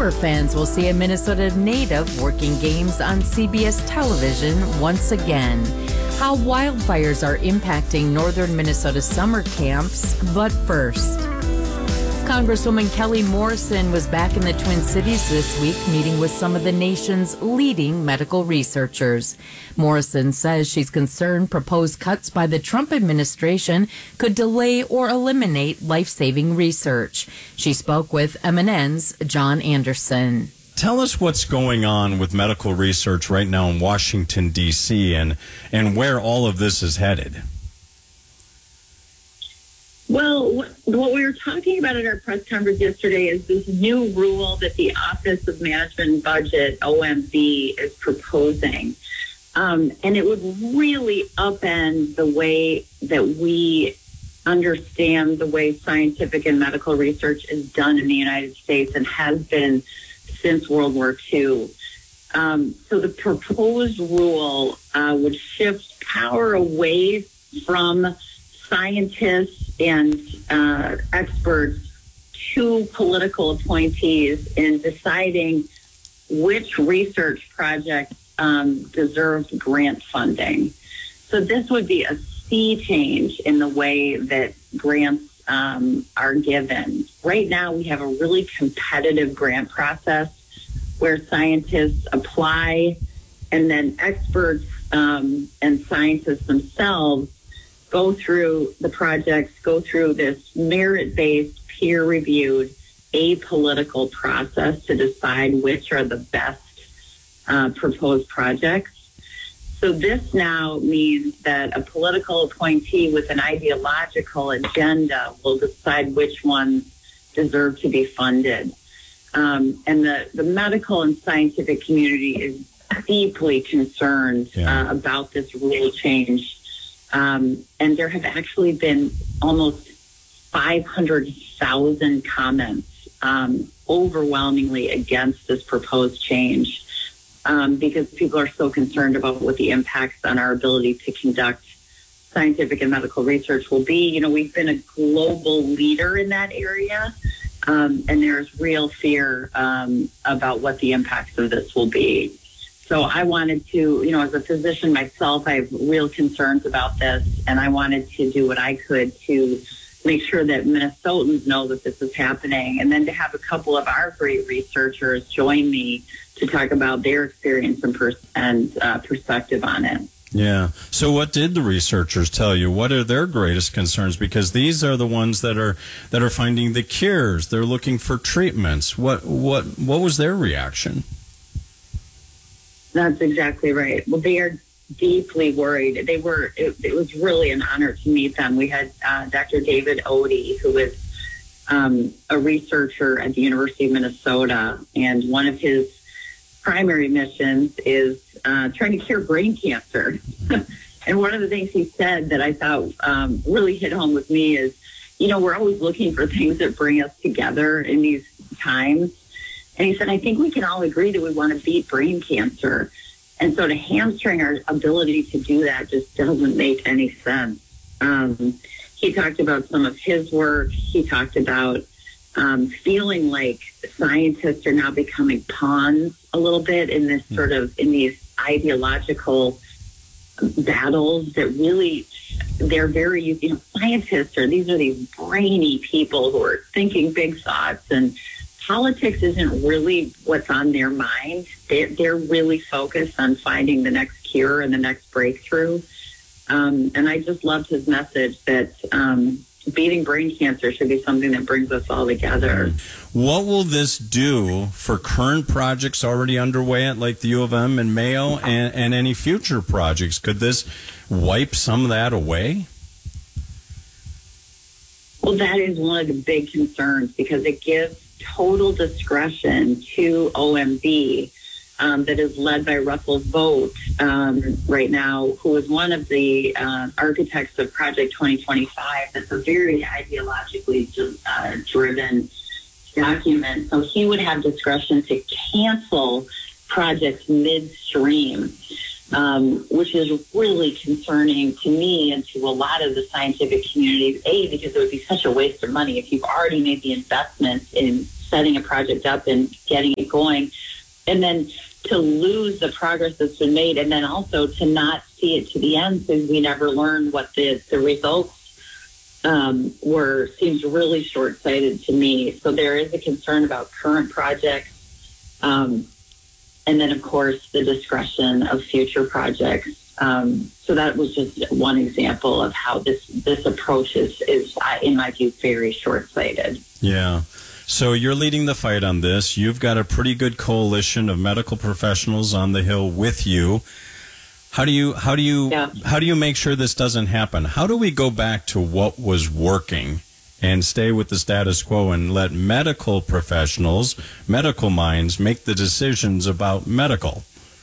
summer fans will see a Minnesota native working games on CBS television once again. How wildfires are impacting northern Minnesota summer camps, but first. Congresswoman Kelly Morrison was back in the Twin Cities this week meeting with some of the nation's leading medical researchers. Morrison says she's concerned proposed cuts by the Trump administration could delay or eliminate life-saving research. She spoke with MNN's John Anderson. Tell us what's going on with medical research right now in Washington, D.C., and where all of this is headed. Well, what we were talking about at our press conference yesterday is this new rule that the Office of Management and Budget, OMB, is proposing. And it would really upend the way that we understand the way scientific and medical research is done in the United States and has been since World War II. So the proposed rule would shift power away from scientists and experts to political appointees in deciding which research projects deserved grant funding. So this would be a sea change in the way that grants are given. Right now, we have a really competitive grant process where scientists apply and then experts and scientists themselves go through the projects, go through this merit-based, peer-reviewed, apolitical process to decide which are the best proposed projects. So this now means that a political appointee with an ideological agenda will decide which ones deserve to be funded. And the medical and scientific community is deeply concerned about this rule change. And there have actually been almost 500,000 comments overwhelmingly against this proposed change because people are so concerned about what the impacts on our ability to conduct scientific and medical research will be. You know, we've been a global leader in that area, and there's real fear about what the impacts of this will be. So I wanted to, you know, as a physician myself, I have real concerns about this, and I wanted to do what I could to make sure that Minnesotans know that this is happening, and then to have a couple of our great researchers join me to talk about their experience and perspective on it. Yeah. So what did the researchers tell you? What are their greatest concerns? Because these are the ones that are finding the cures. They're looking for treatments. What was their reaction? That's exactly right. Well, they are deeply worried. It was really an honor to meet them. We had Dr. David Odie, who is a researcher at the University of Minnesota, and one of his primary missions is trying to cure brain cancer. And one of the things he said that I thought really hit home with me is, you know, we're always looking for things that bring us together in these times. And he said, I think we can all agree that we want to beat brain cancer. And so to hamstring our ability to do that just doesn't make any sense. He talked about some of his work. He talked about feeling like scientists are now becoming pawns a little bit in this sort of, in these ideological battles that really, they're very, you know, scientists these are these brainy people who are thinking big thoughts, and politics isn't really what's on their mind. They're really focused on finding the next cure and the next breakthrough. And I just loved his message that beating brain cancer should be something that brings us all together. What will this do for current projects already underway at like the U of M and Mayo and any future projects? Could this wipe some of that away? Well, that is one of the big concerns because it gives total discretion to OMB that is led by Russell Vought right now, who is one of the architects of Project 2025. That's a very ideologically driven document. So he would have discretion to cancel projects midstream, which is really concerning to me and to a lot of the scientific community, because it would be such a waste of money if you've already made the investment in setting a project up and getting it going, and then to lose the progress that's been made, and then also to not see it to the end, since we never learned what the results were, seems really short-sighted to me. So there is a concern about current projects, and then of course the discretion of future projects. So that was just one example of how this approach is, in my view, very short-sighted. Yeah. So you're leading the fight on this. You've got a pretty good coalition of medical professionals on the Hill with you. How do you make sure this doesn't happen? How do we go back to what was working and stay with the status quo and let medical professionals, medical minds, make the decisions about medical?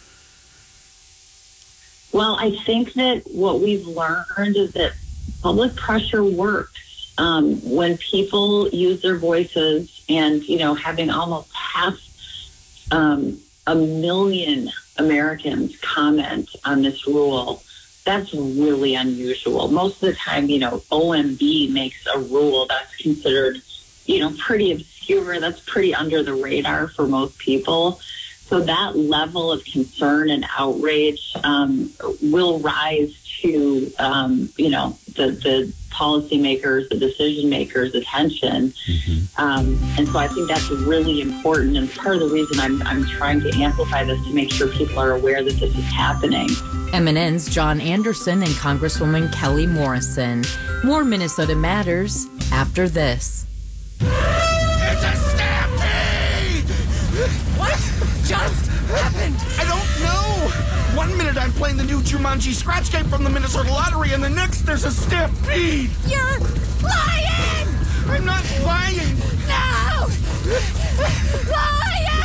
Well, I think that what we've learned is that public pressure works. When people use their voices, and, having almost half a million Americans comment on this rule, that's really unusual. Most of the time, OMB makes a rule that's considered, pretty obscure. That's pretty under the radar for most people. So that level of concern and outrage will rise to, the policymakers, the decision makers' attention. Mm-hmm. And so I think that's really important. And part of the reason I'm trying to amplify this to make sure people are aware that this is happening. MNN's John Anderson and Congresswoman Kelly Morrison. More Minnesota Matters after this. It's a stampede! What just happened? I don't know! 1 minute I'm playing the new Jumanji scratch game from the Minnesota Lottery, and the next there's a stampede! You're lying! I'm not lying! No! Lying!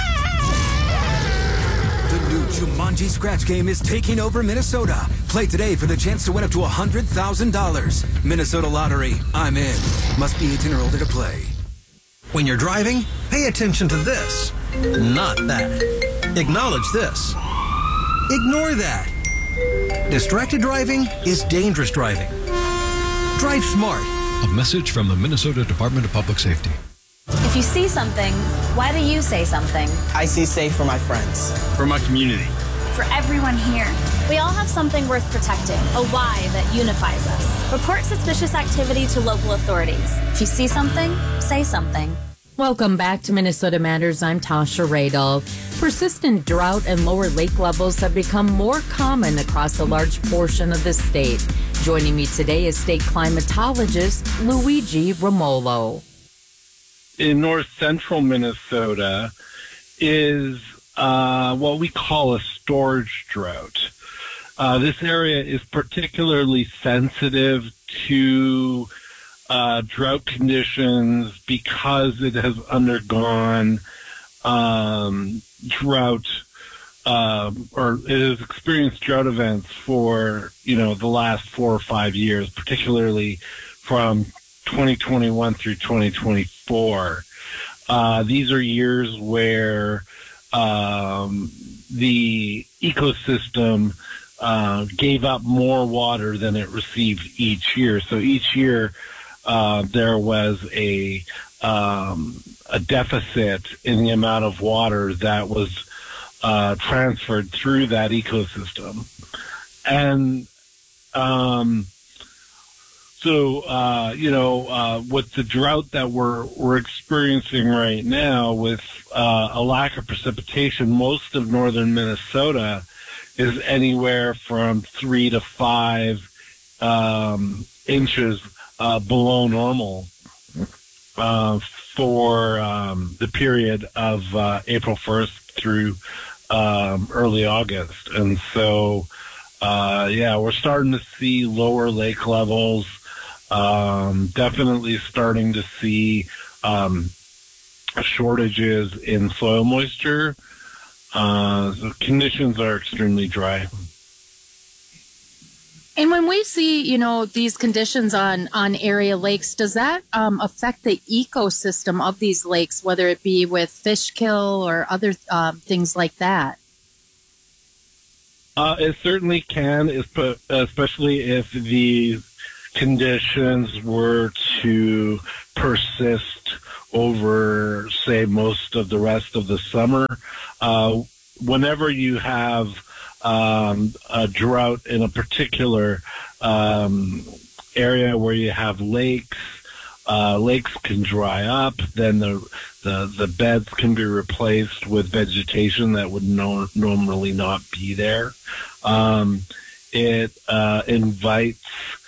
The new Jumanji scratch game is taking over Minnesota. Play today for the chance to win up to $100,000. Minnesota Lottery. I'm in. Must be 18 or older to play. When you're driving, pay attention to this, not that. Acknowledge this. Ignore that. Distracted driving is dangerous driving. Drive smart. A message from the Minnesota Department of Public Safety. If you see something, why do you say something? I see safe for my friends. For my community. For everyone here. We all have something worth protecting, a why that unifies us. Report suspicious activity to local authorities. If you see something, say something. Welcome back to Minnesota Matters. I'm Tasha Radel. Persistent drought and lower lake levels have become more common across a large portion of the state. Joining me today is state climatologist Luigi Romolo. In north central Minnesota is what we call a storage drought. This area is particularly sensitive to drought conditions because it has undergone drought or it has experienced drought events for, the last 4 or 5 years, particularly from 2021 through 2024. These are years where the ecosystem gave up more water than it received each year. So each year there was a deficit in the amount of water that was transferred through that ecosystem. And with the drought that we're experiencing right now, with a lack of precipitation, most of northern Minnesota is anywhere from 3 to 5 inches below normal for the period of April 1st through early August. And so, we're starting to see lower lake levels. Definitely starting to see shortages in soil moisture. The conditions are extremely dry. And when we see, these conditions on area lakes, does that affect the ecosystem of these lakes, whether it be with fish kill or other things like that? It certainly can, especially if the conditions were to persist over, say, most of the rest of the summer. Whenever you have a drought in a particular area where you have lakes, lakes can dry up, then the beds can be replaced with vegetation that would normally not be there. It invites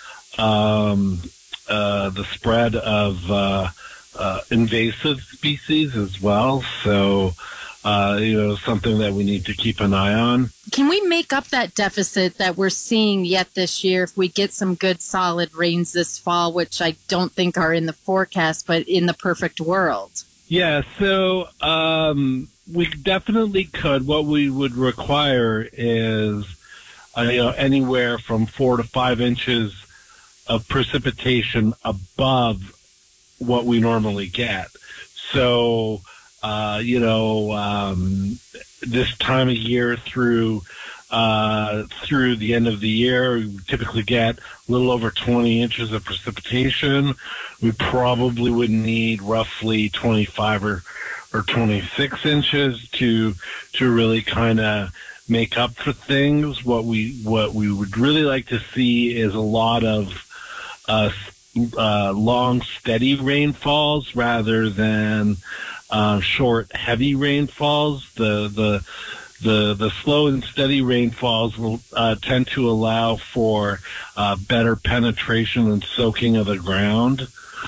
the spread of invasive species as well. So, something that we need to keep an eye on. Can we make up that deficit that we're seeing yet this year if we get some good solid rains this fall, which I don't think are in the forecast, but in the perfect world? Yeah, so we definitely could. What we would require is, anywhere from 4 to 5 inches of precipitation above what we normally get. So, this time of year through the end of the year, we typically get a little over 20 inches of precipitation. We probably would need roughly 25 or 26 inches to really kind of make up for things. What we would really like to see is a lot of long, steady rainfalls rather than short, heavy rainfalls. The slow and steady rainfalls will tend to allow for better penetration and soaking of the ground.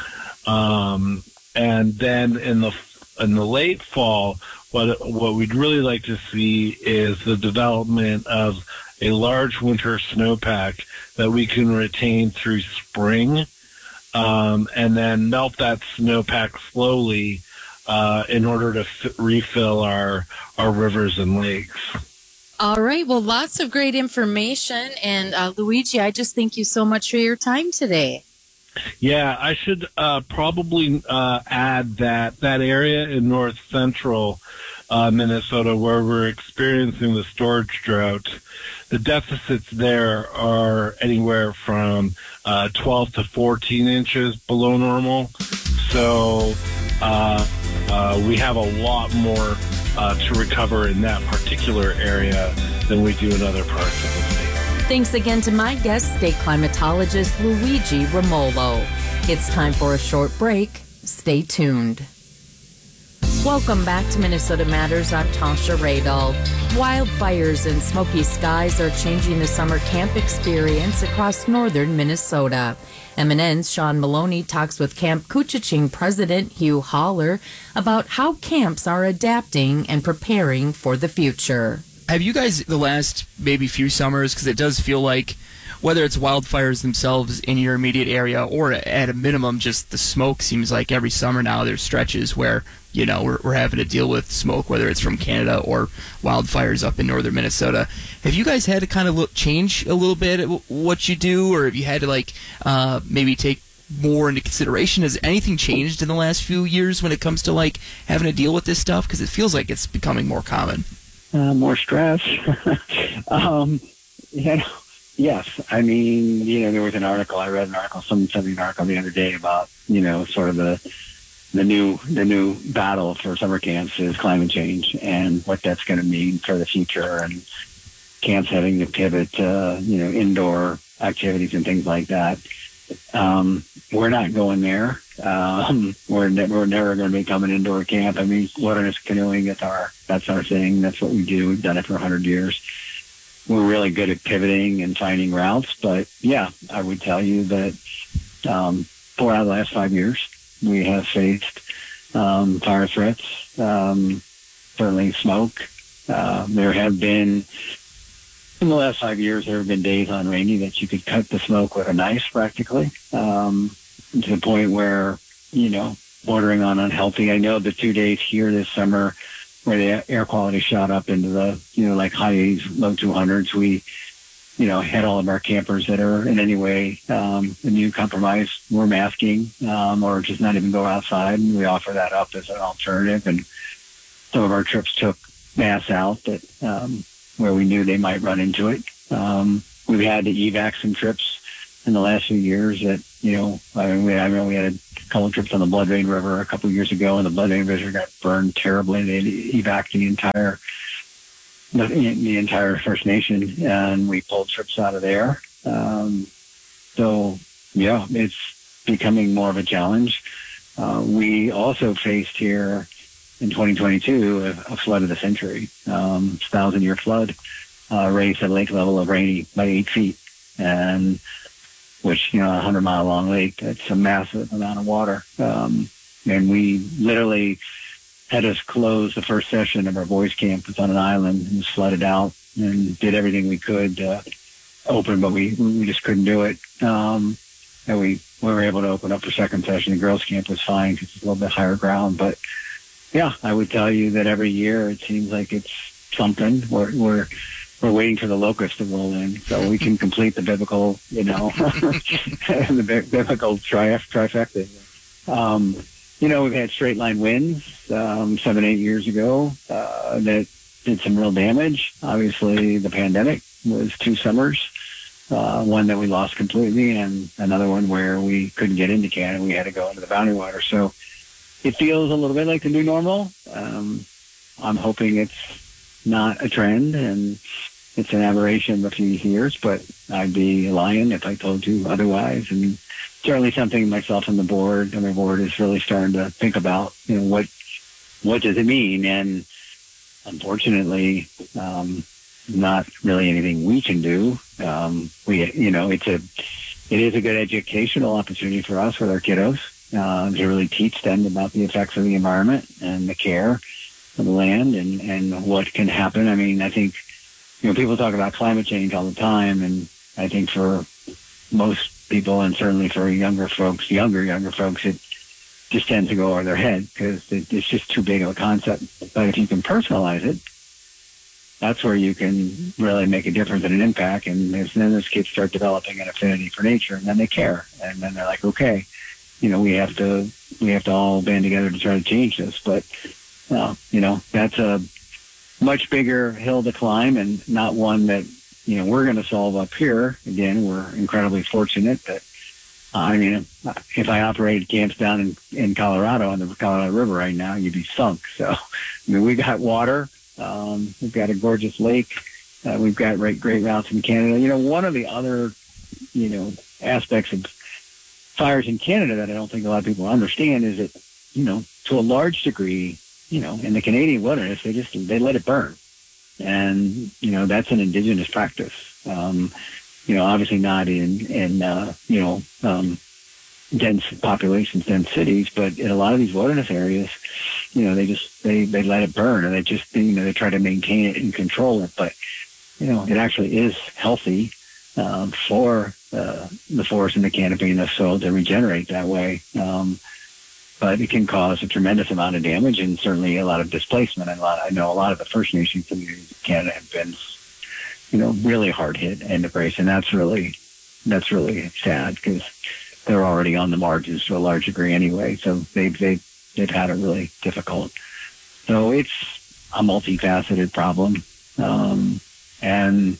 And then in the late fall, what we'd really like to see is the development of a large winter snowpack that we can retain through spring, and then melt that snowpack slowly in order to refill our rivers and lakes. All right. Well, lots of great information. And Luigi, I just thank you so much for your time today. Yeah, I should probably add that area in north central Minnesota where we're experiencing the storage drought, the deficits there are anywhere from 12 to 14 inches below normal. So we have a lot more to recover in that particular area than we do in other parts of the state. Thanks again to my guest, state climatologist Luigi Romolo. It's time for a short break. Stay tuned. Welcome back to Minnesota Matters. I'm Tasha Radel. Wildfires and smoky skies are changing the summer camp experience across northern Minnesota. MNN's Sean Maloney talks with Camp Couchiching President Hugh Haller about how camps are adapting and preparing for the future. Have you guys, the last maybe few summers, because it does feel like whether it's wildfires themselves in your immediate area or at a minimum just the smoke, seems like every summer now there's stretches where, we're having to deal with smoke, whether it's from Canada or wildfires up in northern Minnesota. Have you guys had to kind of change a little bit what you do, or have you had to maybe take more into consideration? Has anything changed in the last few years when it comes to having to deal with this stuff? Because it feels like it's becoming more common. More stress. Yes. I mean, there was an article, I read an article, someone sent me an article the other day about, sort of the new battle for summer camps is climate change and what that's going to mean for the future, and camps having to pivot to, indoor activities and things like that. We're not going there. We're never going to become an indoor camp. I mean, wilderness canoeing, that's our thing. That's what we do. We've done it for 100 years. We're really good at pivoting and finding routes. But yeah, I would tell you that 4 out of the last 5 years, we have faced fire threats, certainly smoke. There have been, in the last 5 years, there have been days on Rainy that you could cut the smoke with a knife practically, to the point where, bordering on unhealthy. I know the 2 days here this summer where the air quality shot up into the, like high 80s, low 200s, we, had all of our campers that are in any way immune compromised, we're masking, or just not even go outside. And we offer that up as an alternative. And some of our trips took masks out that, where we knew they might run into it. We've had to evac some trips in the last few years that, I know we had a couple of trips on the Blood Rain River a couple of years ago, and the Blood Rain River got burned terribly. They evacuated the entire First Nation, and we pulled trips out of there. So, yeah, it's becoming more of a challenge. We also faced here in 2022 a flood of the century, 1,000-year flood, raised the lake level of Rainy by 8 feet, and which, a 100-mile long lake, that's a massive amount of water. And we literally had us close the first session of our boys' camp. It's on an island. It was flooded out, and did everything we could to open, but we just couldn't do it. And we were able to open up for second session. The girls' camp was fine because it's a little bit higher ground. But, yeah, I would tell you that every year it seems like it's something. We're waiting for the locust to roll in so we can complete the biblical, the biblical trifecta. We've had straight line winds 7-8 years ago that did some real damage. Obviously, the pandemic was 2 summers, one that we lost completely, and another one where we couldn't get into Canada. We had to go into the boundary water. So it feels a little bit like the new normal. I'm hoping it's not a trend and it's an aberration of a few years, but I'd be lying if I told you otherwise. And certainly something myself and the board is really starting to think about, what does it mean? And unfortunately, not really anything we can do. It is a good educational opportunity for us with our kiddos to really teach them about the effects of the environment and the care of the land and what can happen. I mean, I think, people talk about climate change all the time, and I think for most people, and certainly for younger folks, it just tends to go over their head because it's just too big of a concept. But if you can personalize it, that's where you can really make a difference and an impact. And then those kids start developing an affinity for nature, and then they care, and then they're like, okay, we have to all band together to try to change this. But that's a much bigger hill to climb, and not one that we're going to solve up here. Again, we're incredibly fortunate that if I operated camps down in Colorado on the Colorado River right now, you'd be sunk. So we got water. We've got a gorgeous lake. We've got great routes in Canada. One of the other aspects of fires in Canada that I don't think a lot of people understand is that to a large degree, in the Canadian wilderness, they let it burn. And, that's an indigenous practice. Obviously not in dense populations, dense cities, but in a lot of these wilderness areas, they let it burn, and they try to maintain it and control it. But, it actually is healthy, for the forest and the canopy and the soil to regenerate that way. But it can cause a tremendous amount of damage and certainly a lot of displacement. I know a lot of the First Nation communities in Canada have been, really hard hit and embraced, and that's really sad because they're already on the margins to a large degree anyway. So they've had it really difficult. So it's a multifaceted problem, and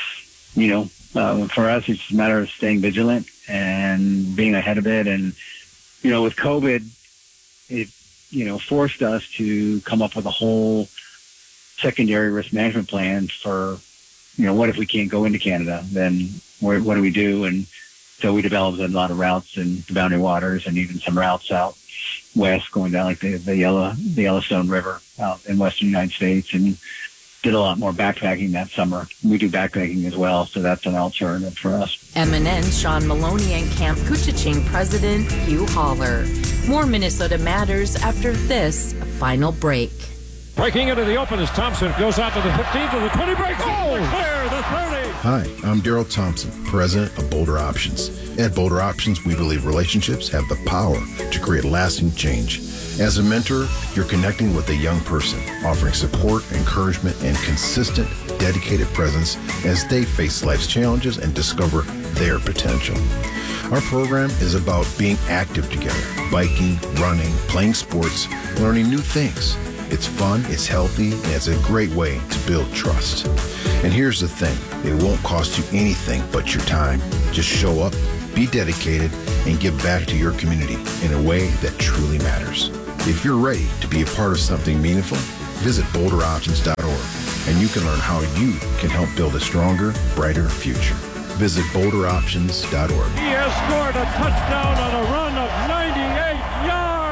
for us, it's a matter of staying vigilant and being ahead of it. And with COVID, it, forced us to come up with a whole secondary risk management plan for, what if we can't go into Canada? Then what do we do? And so we developed a lot of routes in the Boundary Waters and even some routes out west going down like the Yellowstone River out in western United States, and did a lot more backpacking that summer. We do backpacking as well, so that's an alternative for us. MNN Sean Maloney and Camp Couchiching President Hugh Haller. More Minnesota Matters after this final break. Breaking into the open as Thompson goes out to the 15 to the 20 break. Oh, clear the 30. Hi, I'm Daryl Thompson, president of Boulder Options. At Boulder Options, we believe relationships have the power to create lasting change. As a mentor, you're connecting with a young person, offering support, encouragement, and consistent, dedicated presence as they face life's challenges and discover their potential. Our program is about being active together, biking, running, playing sports, learning new things. It's fun, it's healthy, and it's a great way to build trust. And here's the thing, it won't cost you anything but your time. Just show up be dedicated, and give back to your community in a way that truly matters. If you're ready to be a part of something meaningful, visit BoulderOptions.org and you can learn how you can help build a stronger, brighter future. Visit BoulderOptions.org. He has scored a touchdown on a run of 98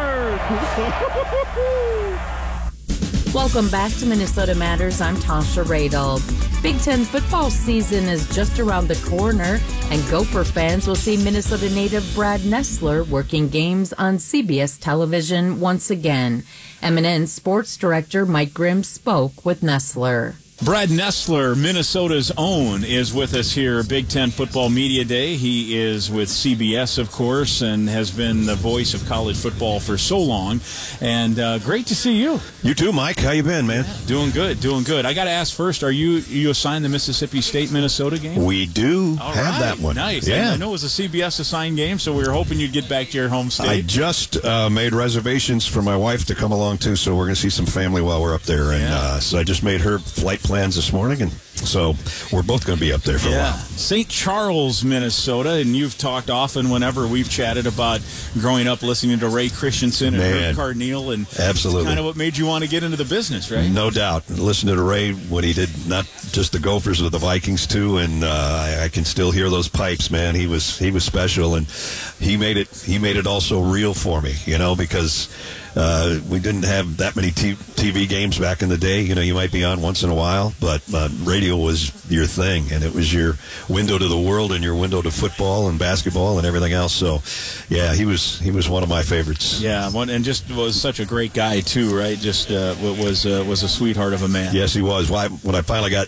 yards. Welcome back to Minnesota Matters. I'm Tasha Radel. Big Ten football season is just around the corner, and Gopher fans will see Minnesota native Brad Nessler working games on CBS television once again. MNN Sports Director Mike Grimm spoke with Nessler. Brad Nessler, Minnesota's own, is with us here, Big Ten Football Media Day. He is with CBS, of course, and has been the voice of college football for so long. And great to see you. You too, Mike. How you been, man? Yeah, doing good, doing good. I got to ask first, are you assigned the Mississippi State-Minnesota game? We do have that one. Nice. Yeah. I know it was a CBS assigned game, so we were hoping you'd get back to your home state. I just made reservations for my wife to come along, too, so we're going to see some family while we're up there. And so I just made her flight plans this morning, and so we're both going to be up there for a while. St. Charles, Minnesota, and you've talked often whenever we've chatted about growing up listening to Ray Christensen and Herb Cardinal, and absolutely, kind of what made you want to get into the business, right? No doubt. Listen to Ray when he did not just the Gophers but the Vikings too, and I can still hear those pipes, man. He was special, and he made it also real for me, because we didn't have that many TV games back in the day. You might be on once in a while, but radio was your thing, and it was your window to the world and your window to football and basketball and everything else. So, yeah, he was one of my favorites. Yeah, and just was such a great guy too, right? Just was a sweetheart of a man. Yes, he was. When I finally got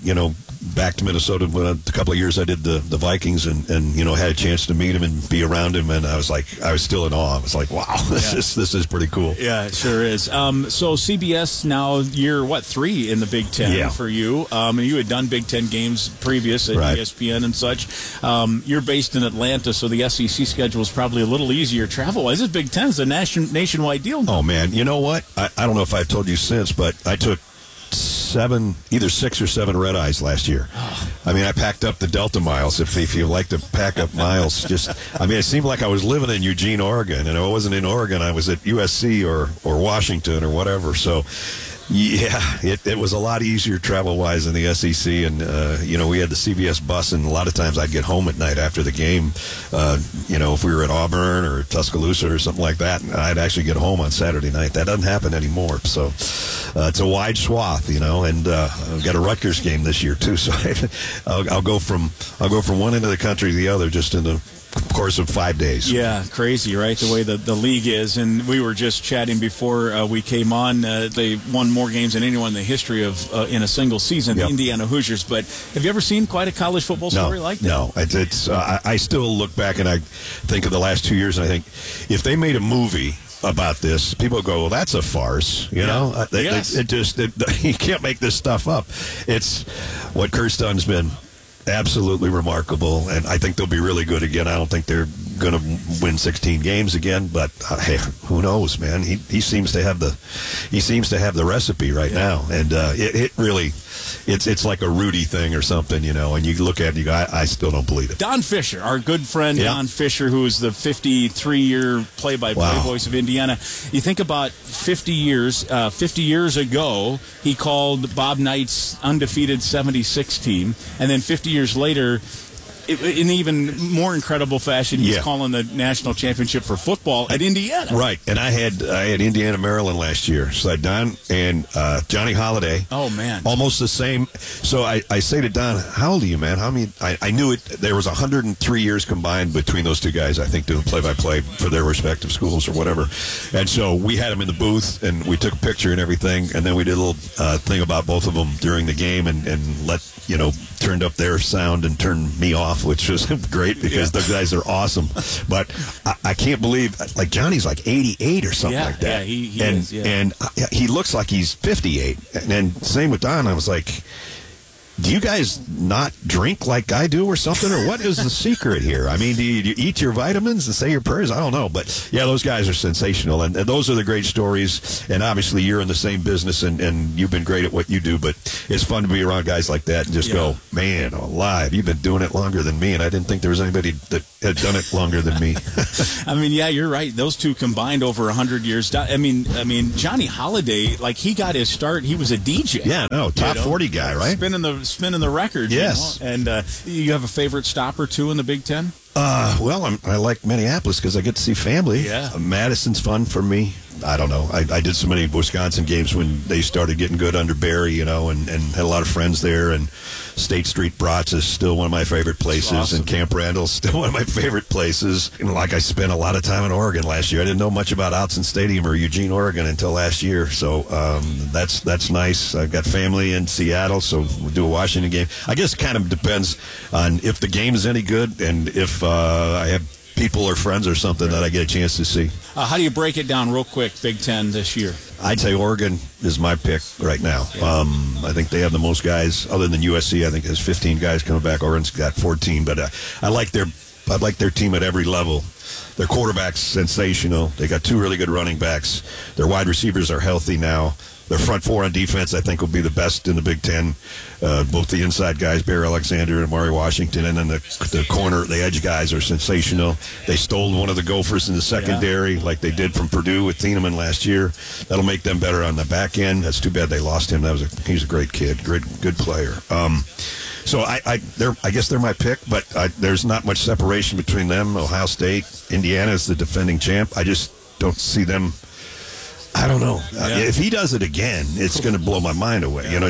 back to Minnesota, a couple of years I did the Vikings, and had a chance to meet him and be around him, and I was still in awe. I was like, wow, this is pretty cool. Yeah, it sure is. So CBS now, year 3 in the Big Ten for you, and you had done Big Ten games previous at ESPN and such. You're based in Atlanta, so the SEC schedule is probably a little easier travel-wise. This Big Ten is a nationwide deal now. Oh man, you know what? I don't know if I've told you since, but I took either 6 or 7 red eyes last year. I mean, I packed up the Delta miles. If you like to pack up miles, it seemed like I was living in Eugene, Oregon, and I wasn't in Oregon. I was at USC or Washington or whatever. So, yeah, it was a lot easier travel-wise in the SEC, and we had the CBS bus, and a lot of times I'd get home at night after the game. If we were at Auburn or Tuscaloosa or something like that, and I'd actually get home on Saturday night. That doesn't happen anymore. So it's a wide swath, and I've got a Rutgers game this year too. So I'll go from one end of the country to the other just in the course of 5 days. Yeah, crazy, right? The way the league is. And we were just chatting before we came on. They won more games than anyone in the history of in a single season, the Indiana Hoosiers. But have you ever seen quite a college football story like that? No, it's I still look back and I think of the last 2 years, and I think if they made a movie about this, people go, well, that's a farce, you know? You can't make this stuff up. It's what Kurt's done's been absolutely remarkable, and I think they'll be really good again. I don't think they're going to win 16 games again, but hey, who knows, man? He seems to have the recipe right now, and it really it's like a Rudy thing or something, and you look at it and you go, I still don't believe it. Don Fisher, our good friend Don Fisher, who is the 53-year play-by-play voice of Indiana. You think about 50 years ago, he called Bob Knight's undefeated 76 team, and then 50 years later, in even more incredible fashion, he's calling the national championship for football at Indiana. Right, and I had Indiana, Maryland last year. So I had Don and Johnny Holiday. Oh, man. Almost the same. So I say to Don, how old are you, man? How many? I knew it. There was 103 years combined between those two guys, I think, doing play-by-play for their respective schools or whatever. And so we had them in the booth, and we took a picture and everything, and then we did a little thing about both of them during the game and turned up their sound and turned me off, which was great because the guys are awesome. But I can't believe, like, Johnny's like 88 or something like that. Yeah, he is. Yeah. And he looks like he's 58. And same with Don. I was like, do you guys not drink like I do or something? Or what is the secret here? I mean, do you eat your vitamins and say your prayers? I don't know. But, yeah, those guys are sensational. And those are the great stories. And obviously you're in the same business and you've been great at what you do. But it's fun to be around guys like that and just go, man, alive, you've been doing it longer than me, and I didn't think there was anybody that had done it longer than me. I mean, yeah, you're right. Those two combined over 100 years. I mean, Johnny Holiday, like, he got his start. He was a DJ. Yeah, no, top 40 guy, right? Spinning the record. Yes. And you have a favorite stop or two in the Big Ten? Well, I like Minneapolis because I get to see family. Yeah. Madison's fun for me. I don't know. I did so many Wisconsin games when they started getting good under Barry, and had a lot of friends there. And State Street Brats is still one of my favorite places, awesome. and Camp Randall's still one of my favorite places. And like I spent a lot of time in Oregon last year. I didn't know much about Outson Stadium or Eugene, Oregon until last year. So that's nice. I've got family in Seattle, so we'll do a Washington game. I guess it kind of depends on if the game is any good and if I have people or friends or something that I get a chance to see. How do you break it down real quick, Big Ten this year? I'd say Oregon is my pick right now. Yeah. I think they have the most guys, other than USC. I think there's 15 guys coming back. Oregon's got 14, but I like their team at every level. Their quarterback's sensational. They got two really good running backs. Their wide receivers are healthy now. Their front four on defense, I think, will be the best in the Big Ten. Both the inside guys, Bear Alexander and Amari Washington, and then the corner, the edge guys are sensational. They stole one of the Gophers in the secondary like they did from Purdue with Thieneman last year. That'll make them better on the back end. That's too bad they lost him. He's a great kid, good player. So I guess they're my pick, but there's not much separation between them. Ohio State, Indiana is the defending champ. I just don't see them. I don't know. If he does it again, it's going to blow my mind away. I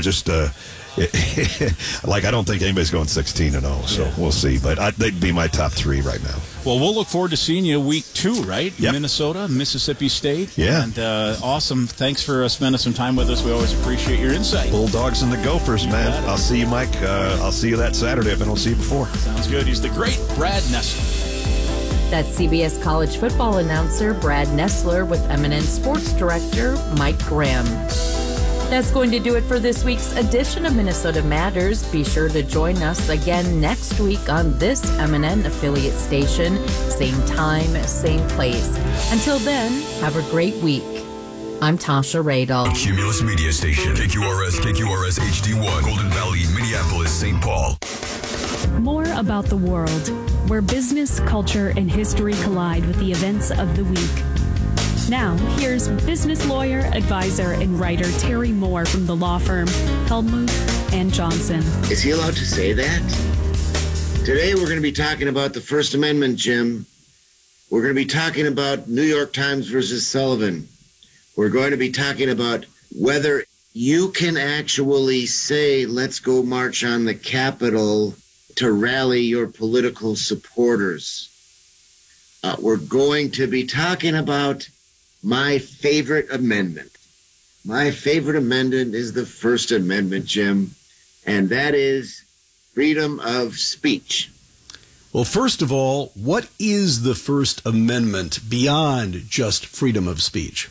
don't think anybody's going 16-0, so we'll see. But they'd be my top three right now. Well, we'll look forward to seeing you week 2, right? Yep. Minnesota, Mississippi State. Yeah. And awesome. Thanks for spending some time with us. We always appreciate your insight. Bulldogs and the Gophers, man. I'll see you, Mike. I'll see you that Saturday if I don't see you before. Sounds good. He's the great Brad Nessler. That's CBS college football announcer Brad Nessler with eminent sports director Mike Grimm. That's going to do it for this week's edition of Minnesota Matters. Be sure to join us again next week on this eminent affiliate station. Same time, same place. Until then, have a great week. I'm Tasha Radel. Cumulus Media Station. KQRS HD1. Golden Valley, Minneapolis, St. Paul. More about the world, where business, culture, and history collide with the events of the week. Now, here's business lawyer, advisor, and writer Terry Moore from the law firm Hellmuth and Johnson. Is he allowed to say that? Today we're going to be talking about the First Amendment, Jim. We're going to be talking about New York Times versus Sullivan. We're going to be talking about whether you can actually say, let's go march on the Capitol to rally your political supporters. We're going to be talking about my favorite amendment. My favorite amendment is the First Amendment, Jim, and that is freedom of speech. Well, first of all, what is the First Amendment beyond just freedom of speech?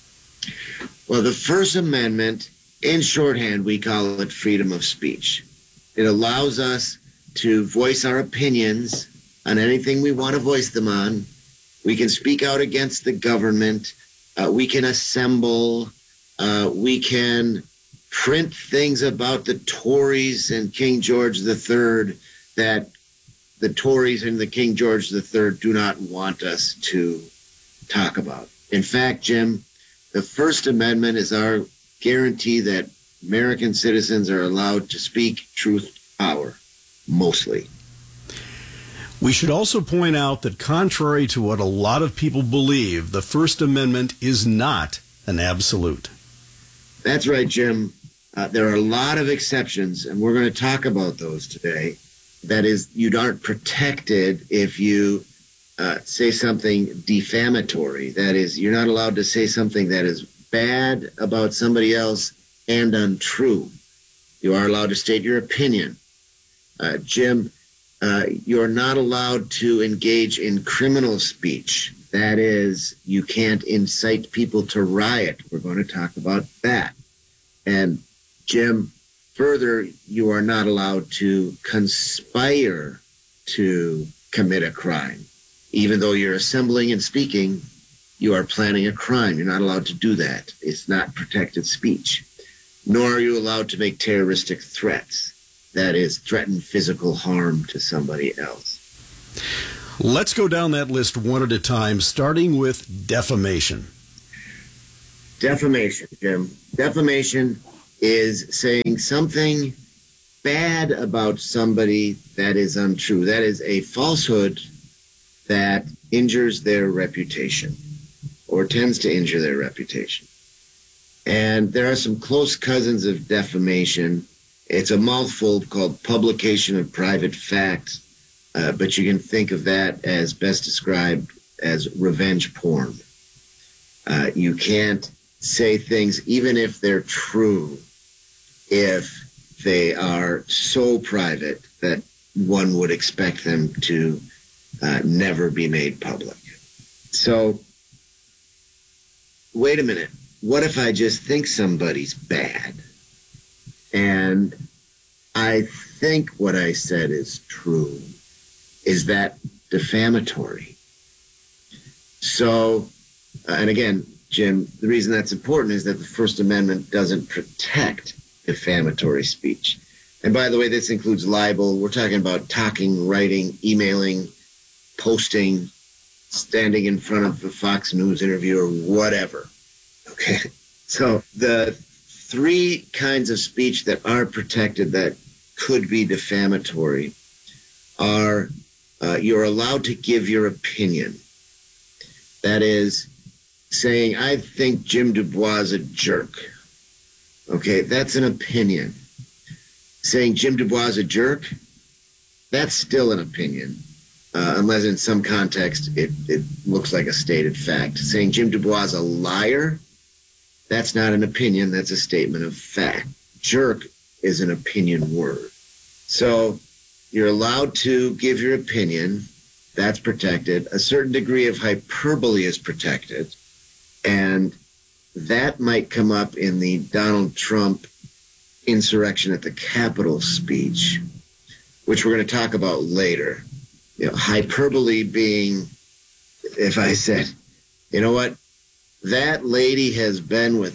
Well, the First Amendment, in shorthand, we call it freedom of speech. It allows us to voice our opinions on anything we want to voice them on. We can speak out against the government. We can assemble. We can print things about the Tories and King George III that the Tories and the King George III do not want us to talk about. In fact, Jim, the First Amendment is our guarantee that American citizens are allowed to speak truth to power. Mostly. We should also point out that contrary to what a lot of people believe, the First Amendment is not an absolute. That's right, Jim. There are a lot of exceptions, and we're going to talk about those today. That is, you aren't protected if you say something defamatory. That is, you're not allowed to say something that is bad about somebody else and untrue. You are allowed to state your opinion. Jim, you're not allowed to engage in criminal speech. That is, you can't incite people to riot. We're going to talk about that. And, Jim, further, you are not allowed to conspire to commit a crime. Even though you're assembling and speaking, you are planning a crime. You're not allowed to do that. It's not protected speech. nor are you allowed to make terroristic threats. That is, threaten physical harm to somebody else. Let's go down that list one at a time, starting with defamation. Defamation, Jim. Defamation is saying something bad about somebody that is untrue. That is a falsehood that injures their reputation or tends to injure their reputation. And there are some close cousins of defamation. It's a mouthful called publication of private facts, but you can think of that as best described as revenge porn. You can't say things, even if they're true, if they are so private that one would expect them to never be made public. So, wait a minute. What if I just think somebody's bad? And I think what I said is true. Is that defamatory? So, and again, Jim, the reason that's important is that the First Amendment doesn't protect defamatory speech. And by the way, this includes libel. We're talking about talking, writing, emailing, posting, standing in front of a Fox News interview or whatever. Okay. So the three kinds of speech that are protected that could be defamatory are you're allowed to give your opinion. That is saying, I think Jim Dubois is a jerk. Okay, that's an opinion. Saying Jim Dubois is a jerk, that's still an opinion. Unless in some context it looks like a stated fact. Saying Jim Dubois is a liar, that's not an opinion, that's a statement of fact. Jerk is an opinion word. So you're allowed to give your opinion, that's protected. A certain degree of hyperbole is protected, and that might come up in the Donald Trump insurrection at the Capitol speech, which we're going to talk about later. You know, hyperbole being, if I said, you know what, that lady has been with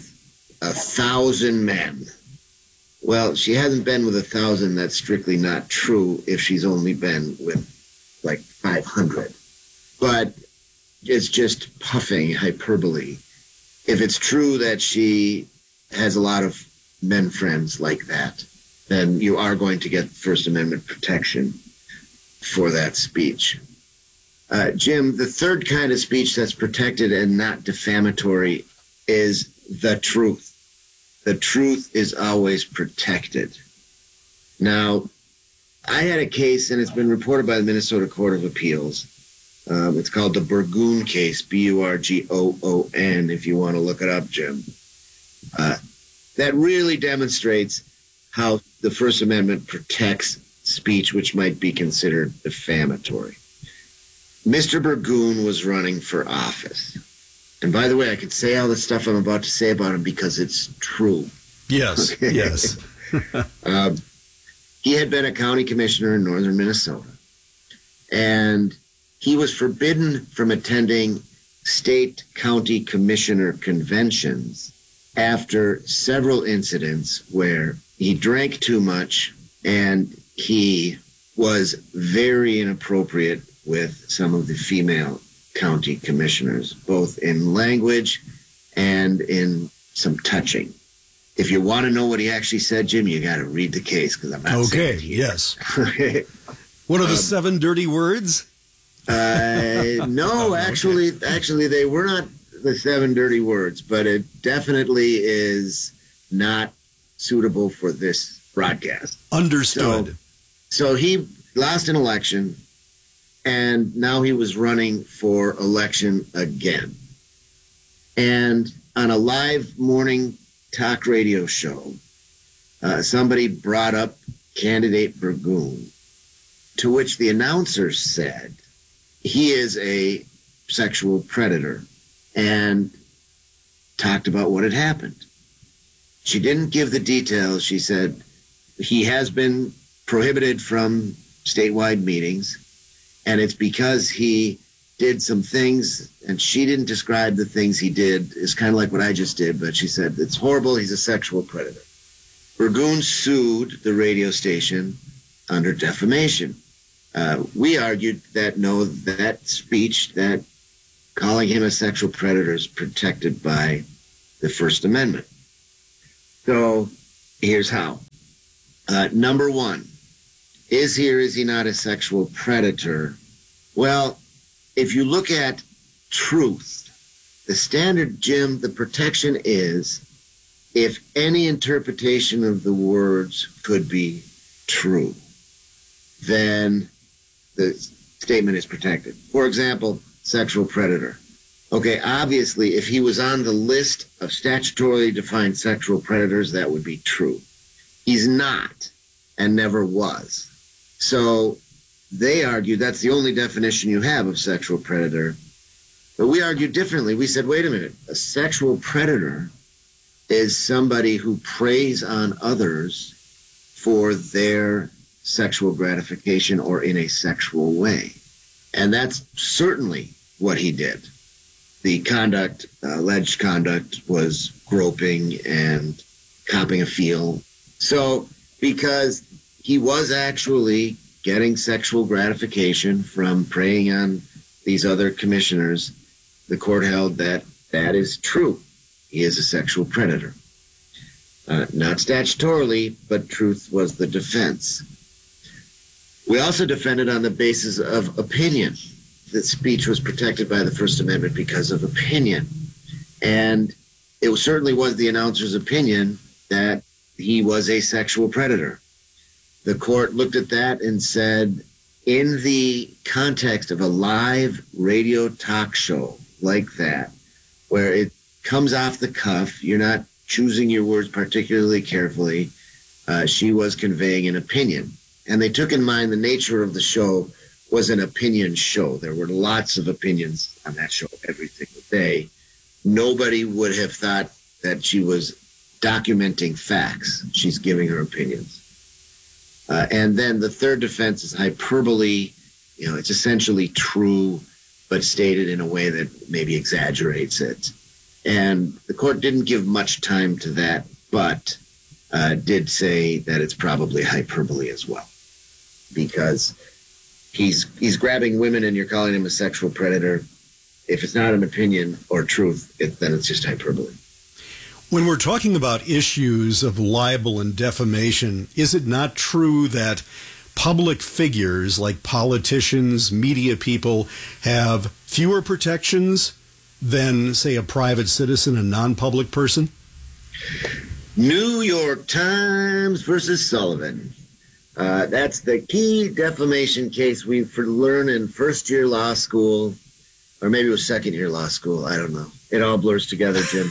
1,000 men. Well, she hasn't been with 1,000. That's strictly not true if she's only been with like 500. But it's just puffing hyperbole. If it's true that she has a lot of men friends like that, then you are going to get First Amendment protection for that speech. Jim, the third kind of speech that's protected and not defamatory is the truth. The truth is always protected. Now, I had a case, and it's been reported by the Minnesota Court of Appeals. It's called the Burgoon case, Burgoon, if you want to look it up, Jim. That really demonstrates how the First Amendment protects speech which might be considered defamatory. Mr. Burgoon was running for office. And by the way, I can say all the stuff I'm about to say about him because it's true. Yes, okay. Yes. He had been a county commissioner in northern Minnesota. And he was forbidden from attending state county commissioner conventions after several incidents where he drank too much and he was very inappropriate with some of the female county commissioners, both in language and in some touching. If you want to know what he actually said, Jim, you got to read the case because I'm not saying it here. Yes. What are the 7 dirty words? No, actually, they were not the 7 dirty words, but it definitely is not suitable for this broadcast. Understood. So he lost an election, and now he was running for election again. And on a live morning talk radio show, somebody brought up candidate Burgoon, to which the announcer said he is a sexual predator and talked about what had happened. She didn't give the details. She said he has been prohibited from statewide meetings, and it's because he did some things, and she didn't describe the things he did. It's kind of like what I just did, but she said it's horrible. He's a sexual predator. Burgoon sued the radio station under defamation. We argued that no, that speech, that calling him a sexual predator is protected by the First Amendment. So here's how. Number one, is he or is he not a sexual predator? Well, if you look at truth, the standard, Jim, the protection is if any interpretation of the words could be true, then the statement is protected. For example, sexual predator. Okay, obviously, if he was on the list of statutorily defined sexual predators, that would be true. He's not and never was. So they argued that's the only definition you have of sexual predator. But we argued differently. We said, wait a minute, a sexual predator is somebody who preys on others for their sexual gratification or in a sexual way. And that's certainly what he did. The conduct, alleged conduct, was groping and copping a feel. So because he was actually getting sexual gratification from preying on these other commissioners, the court held that that is true. He is a sexual predator. Not statutorily, but truth was the defense. We also defended on the basis of opinion. That speech was protected by the First Amendment because of opinion. And it certainly was the announcer's opinion that he was a sexual predator. The court looked at that and said, in the context of a live radio talk show like that, where it comes off the cuff, you're not choosing your words particularly carefully, she was conveying an opinion. And they took in mind the nature of the show was an opinion show. There were lots of opinions on that show every single day. Nobody would have thought that she was documenting facts. She's giving her opinions. And then the third defense is hyperbole. You know, it's essentially true, but stated in a way that maybe exaggerates it. And the court didn't give much time to that, but did say that it's probably hyperbole as well. Because he's grabbing women and you're calling him a sexual predator. If it's not an opinion or truth, then it's just hyperbole. When we're talking about issues of libel and defamation, is it not true that public figures like politicians, media people, have fewer protections than, say, a private citizen, a non-public person? New York Times versus Sullivan. That's the key defamation case we learn in first-year law school, or maybe it was second-year law school. I don't know. It all blurs together, Jim.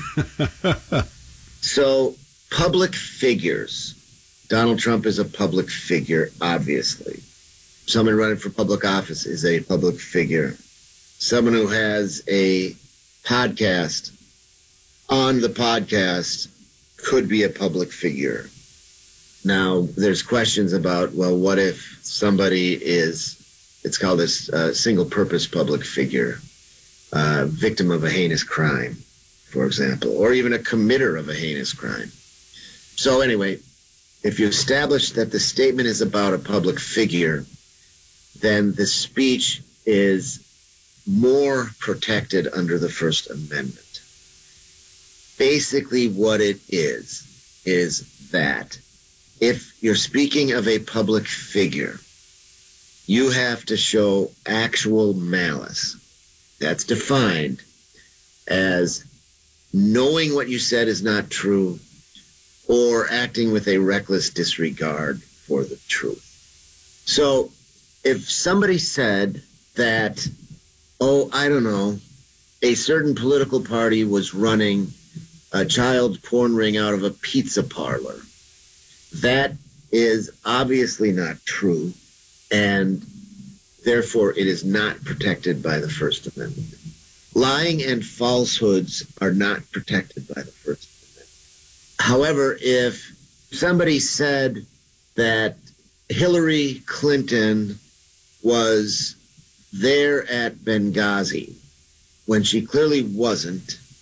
So, public figures. Donald Trump is a public figure, obviously. Someone running for public office is a public figure. Someone who has a podcast on the podcast could be a public figure. Now, there's questions about, well, what if somebody is, it's called a single-purpose public figure, victim of a heinous crime, for example, or even a committer of a heinous crime. So anyway, if you establish that the statement is about a public figure, then the speech is more protected under the First Amendment. Basically what it is that if you're speaking of a public figure, you have to show actual malice. That's defined as knowing what you said is not true or acting with a reckless disregard for the truth. So if somebody said that, oh, I don't know, a certain political party was running a child porn ring out of a pizza parlor, that is obviously not true, and therefore it is not protected by the First Amendment. Lying and falsehoods are not protected by the First Amendment. However, if somebody said that Hillary Clinton was there at Benghazi when she clearly wasn't,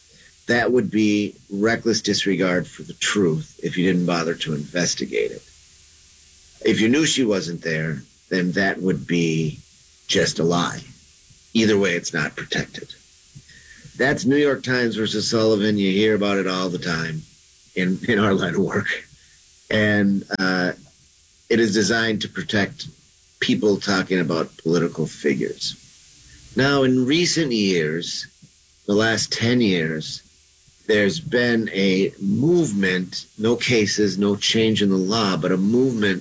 that would be reckless disregard for the truth if you didn't bother to investigate it. If you knew she wasn't there, then that would be just a lie. Either way, it's not protected. That's New York Times versus Sullivan. You hear about it all the time in our line of work. And it is designed to protect people talking about political figures. Now, in recent years, the last 10 years, there's been a movement, no cases, no change in the law, but a movement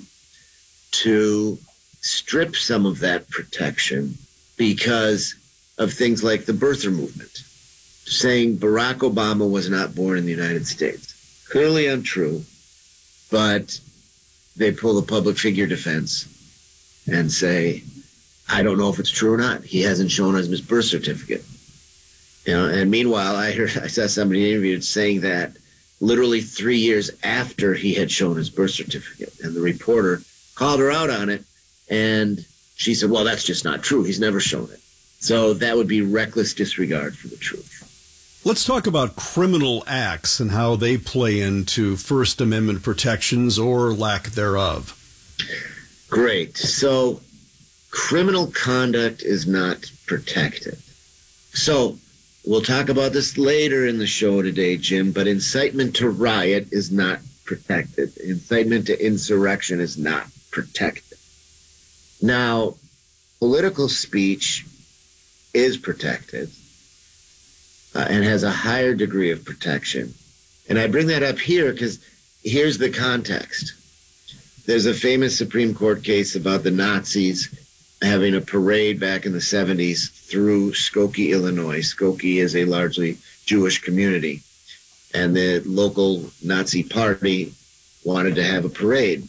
to strip some of that protection because of things like the birther movement, saying Barack Obama was not born in the United States. Clearly untrue, but they pull the public figure defense and say, I don't know if it's true or not. He hasn't shown us his birth certificate. And meanwhile, I saw somebody interviewed saying that literally 3 years after he had shown his birth certificate. And the reporter called her out on it, and she said, well, that's just not true. He's never shown it. So that would be reckless disregard for the truth. Let's talk about criminal acts and how they play into First Amendment protections or lack thereof. Great. So criminal conduct is not protected. So we'll talk about this later in the show today, Jim, but incitement to riot is not protected. Incitement to insurrection is not protected. Now, political speech is protected and has a higher degree of protection. And I bring that up here because here's the context. There's a famous Supreme Court case about the Nazis having a parade back in the 70s through Skokie, Illinois. Skokie is a largely Jewish community, and the local Nazi party wanted to have a parade.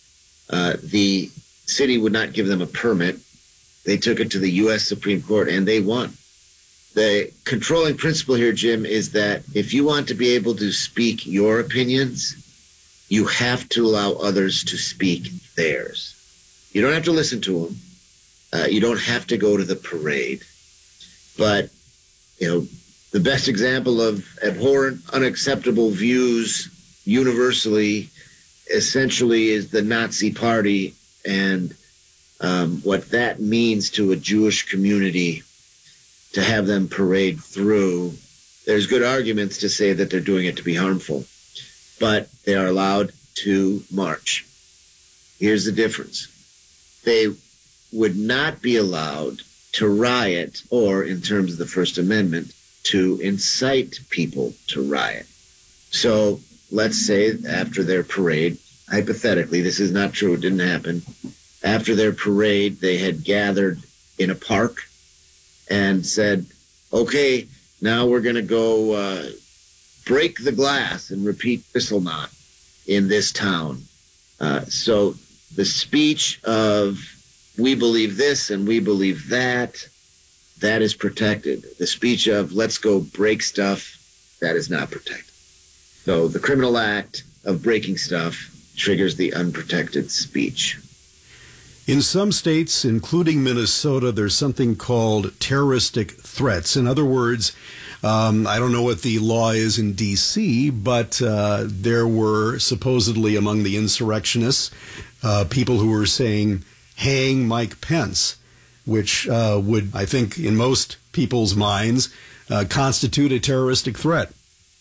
The city would not give them a permit. They took it to the U.S. Supreme Court, and they won. The controlling principle here, Jim, is that if you want to be able to speak your opinions, you have to allow others to speak theirs. You don't have to listen to them. You don't have to go to the parade. But, the best example of abhorrent, unacceptable views universally essentially is the Nazi Party and what that means to a Jewish community to have them parade through. There's good arguments to say that they're doing it to be harmful, but they are allowed to march. Here's the difference. They would not be allowed to riot or, in terms of the First Amendment, to incite people to riot. So let's say after their parade, hypothetically, this is not true, it didn't happen, after their parade, they had gathered in a park and said, okay, now we're going to go break the glass and repeat Kristallnacht in this town. So the speech of we believe this and we believe that, that is protected. The speech of let's go break stuff, that is not protected. So the criminal act of breaking stuff triggers the unprotected speech. In some states, including Minnesota, there's something called terroristic threats. In other words, I don't know what the law is in D.C., but there were supposedly among the insurrectionists people who were saying, hang Mike Pence, which would, I think, in most people's minds, constitute a terroristic threat.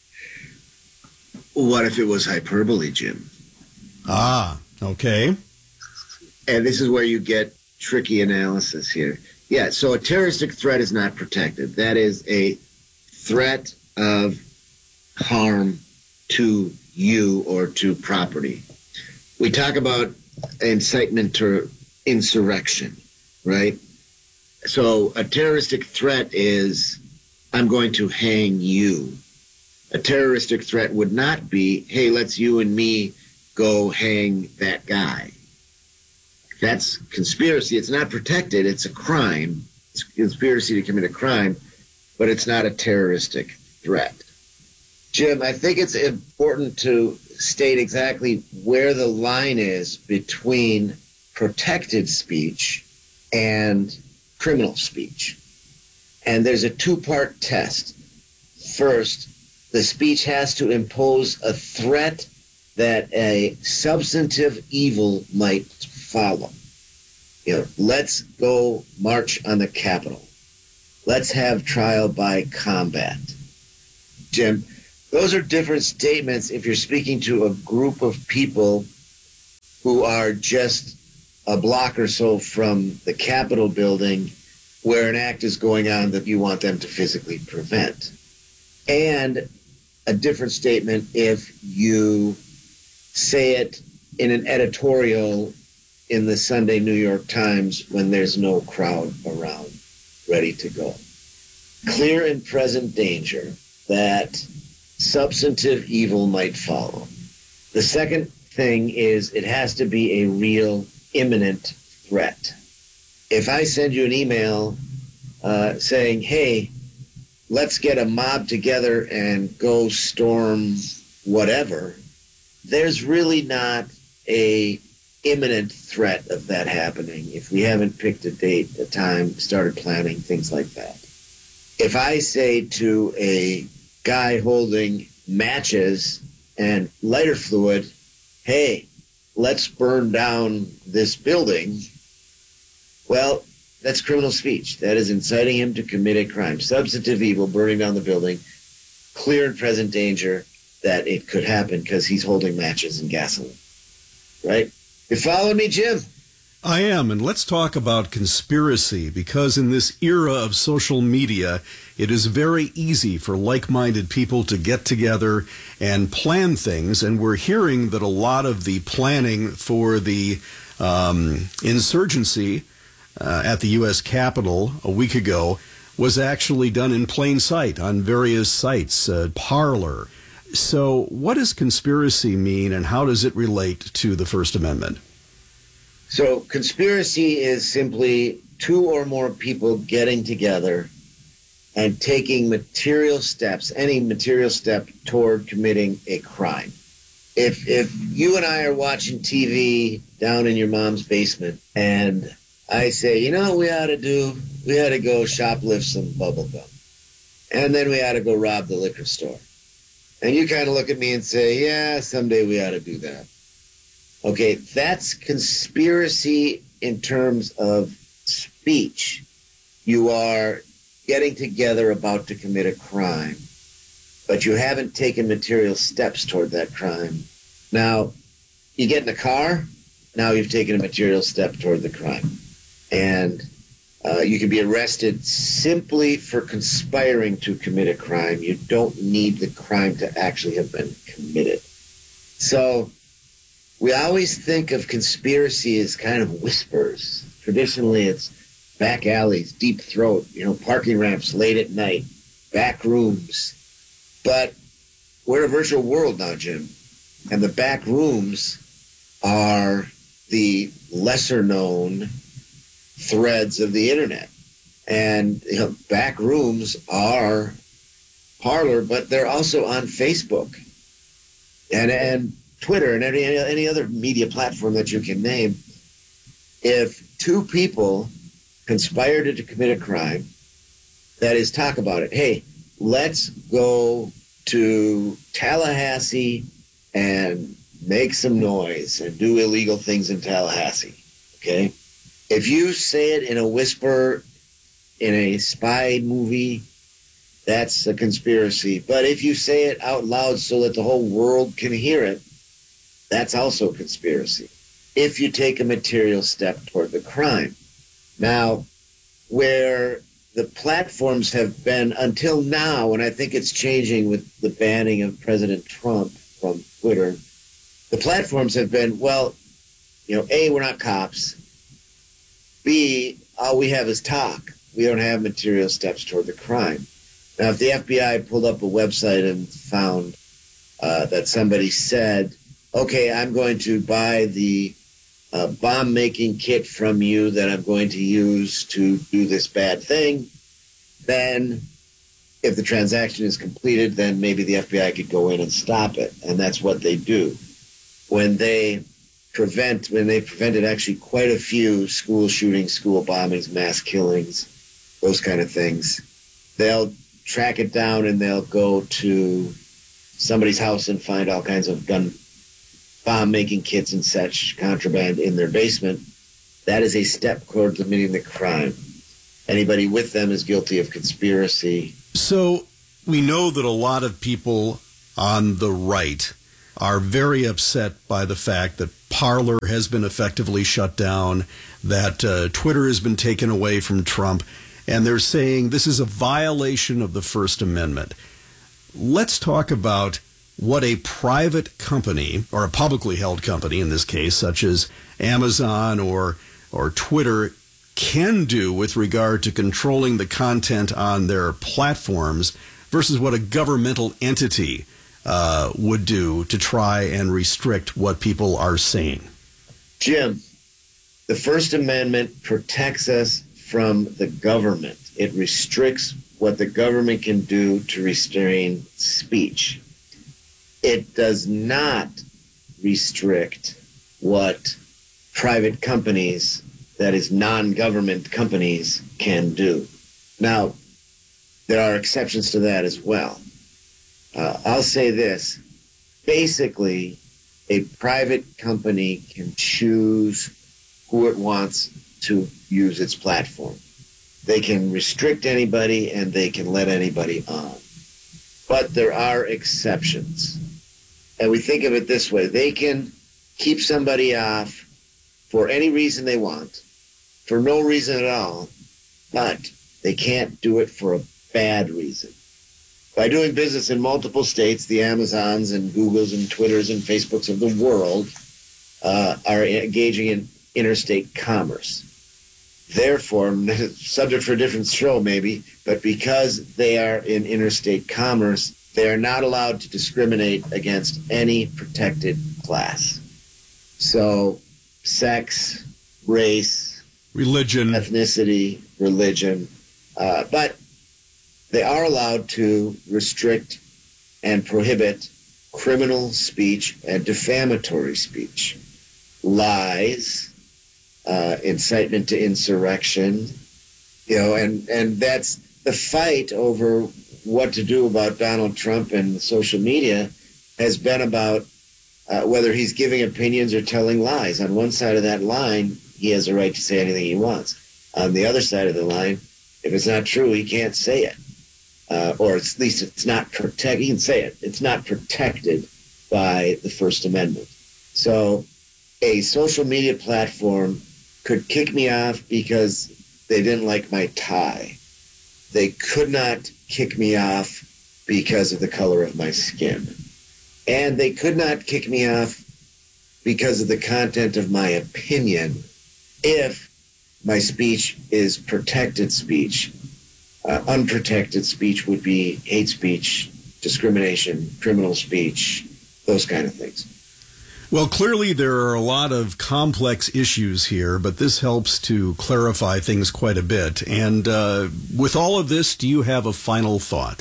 What if it was hyperbole, Jim? Ah, okay. And this is where you get tricky analysis here. Yeah, so a terroristic threat is not protected. That is a threat of harm to you or to property. We talk about incitement to insurrection, right? So a terroristic threat is, I'm going to hang you. A terroristic threat would not be, hey, let's you and me go hang that guy. That's conspiracy. It's not protected. It's a crime. It's conspiracy to commit a crime, but it's not a terroristic threat. Jim, I think it's important to state exactly where the line is between protected speech and criminal speech. And there's a two-part test. First, The speech has to impose a threat that a substantive evil might follow. Let's go march on the Capitol. Let's have trial by combat. Jim, those are different statements if you're speaking to a group of people who are just a block or so from the Capitol building where an act is going on that you want them to physically prevent. And a different statement if you say it in an editorial in the Sunday New York Times when there's no crowd around ready to go. Clear and present danger that substantive evil might follow. The second thing is it has to be a real imminent threat. If I send you an email saying, hey, let's get a mob together and go storm whatever, there's really not a imminent threat of that happening if we haven't picked a date, a time, started planning, things like that. If I say to a guy holding matches and lighter fluid, hey, let's burn down this building, well, that's criminal speech. That is inciting him to commit a crime. Substantive evil, burning down the building, clear and present danger that it could happen because he's holding matches and gasoline. Right? You following me, Jim? I am, and let's talk about conspiracy, because in this era of social media, it is very easy for like-minded people to get together and plan things, and we're hearing that a lot of the planning for the insurgency at the U.S. Capitol a week ago was actually done in plain sight on various sites, Parler. So what does conspiracy mean, and how does it relate to the First Amendment? So conspiracy is simply two or more people getting together and taking material steps, any material step toward committing a crime. If you and I are watching TV down in your mom's basement and I say, you know what we ought to do? We ought to go shoplift some bubble gum. And then we ought to go rob the liquor store. And you kind of look at me and say, yeah, someday we ought to do that. Okay, that's conspiracy in terms of speech. You are getting together about to commit a crime, but you haven't taken material steps toward that crime. Now, you get in the car, now you've taken a material step toward the crime. And you can be arrested simply for conspiring to commit a crime. You don't need the crime to actually have been committed. So we always think of conspiracy as kind of whispers. Traditionally, it's back alleys, deep throat, parking ramps late at night, back rooms. But we're in a virtual world now, Jim. And the back rooms are the lesser known threads of the internet. And back rooms are Parler, but they're also on Facebook and Twitter and any other media platform that you can name. If two people conspire to commit a crime, that is, talk about it. Hey, let's go to Tallahassee and make some noise and do illegal things in Tallahassee, okay? If you say it in a whisper in a spy movie, that's a conspiracy. But if you say it out loud so that the whole world can hear it, that's also conspiracy. If you take a material step toward the crime. Now, where the platforms have been until now, and I think it's changing with the banning of President Trump from Twitter, the platforms have been, well, A, we're not cops. B, all we have is talk. We don't have material steps toward the crime. Now, if the FBI pulled up a website and found that somebody said, okay, I'm going to buy the bomb-making kit from you that I'm going to use to do this bad thing, then if the transaction is completed, then maybe the FBI could go in and stop it. And that's what they do. When they prevented actually quite a few school shootings, school bombings, mass killings, those kind of things, they'll track it down and they'll go to somebody's house and find all kinds of bomb-making kits and such contraband in their basement. That is a step toward committing the crime. Anybody with them is guilty of conspiracy. So we know that a lot of people on the right are very upset by the fact that Parler has been effectively shut down, that Twitter has been taken away from Trump, and they're saying this is a violation of the First Amendment. Let's talk about what a private company, or a publicly held company in this case, such as Amazon or Twitter, can do with regard to controlling the content on their platforms versus what a governmental entity would do to try and restrict what people are saying. Jim, the First Amendment protects us from the government. It restricts what the government can do to restrain speech. It does not restrict what private companies, that is non-government companies, can do. Now, there are exceptions to that as well. I'll say this. Basically, a private company can choose who it wants to use its platform. They can restrict anybody and they can let anybody on. But there are exceptions. And we think of it this way. They can keep somebody off for any reason they want, for no reason at all, but they can't do it for a bad reason. By doing business in multiple states, the Amazons and Googles and Twitters and Facebooks of the world are engaging in interstate commerce. Therefore, subject for a different show maybe, but because they are in interstate commerce, they are not allowed to discriminate against any protected class. So, sex, race, religion, ethnicity, religion, but they are allowed to restrict and prohibit criminal speech and defamatory speech, lies, incitement to insurrection, and that's the fight over what to do about Donald Trump and social media has been about whether he's giving opinions or telling lies. On one side of that line, he has a right to say anything he wants. On the other side of the line, if it's not true, he can't say it. Or at least it's not protected. He can say it. It's not protected by the First Amendment. So a social media platform could kick me off because they didn't like my tie. They could not kick me off because of the color of my skin. And they could not kick me off because of the content of my opinion if my speech is protected speech. Unprotected speech would be hate speech, discrimination, criminal speech, those kind of things. Well, clearly there are a lot of complex issues here, but this helps to clarify things quite a bit. And with all of this, do you have a final thought?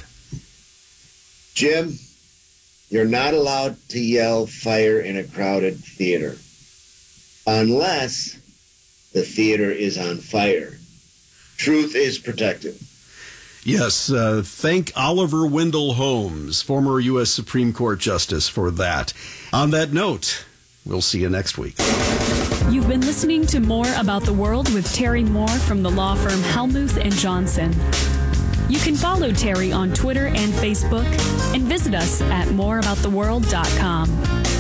Jim, you're not allowed to yell fire in a crowded theater unless the theater is on fire. Truth is protected. Yes, thank Oliver Wendell Holmes, former U.S. Supreme Court Justice, for that. On that note, we'll see you next week. You've been listening to More About the World with Terry Moore from the law firm Helmuth & Johnson. You can follow Terry on Twitter and Facebook and visit us at moreabouttheworld.com.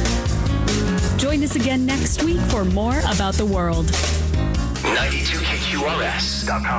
Join us again next week for More About the World. 92KQRS.com.